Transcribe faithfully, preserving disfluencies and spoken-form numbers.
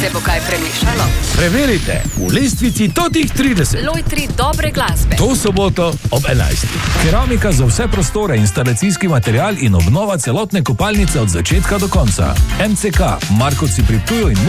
Se bo kaj premišalo? Preverite v lestvici Totih trideset. Lojtri dobre glasbe. To soboto ob enajstih. Keramika za vse prostore, instalacijski material in obnova celotne kopalnice od začetka do konca. M C K, Markovci pri Ptuju in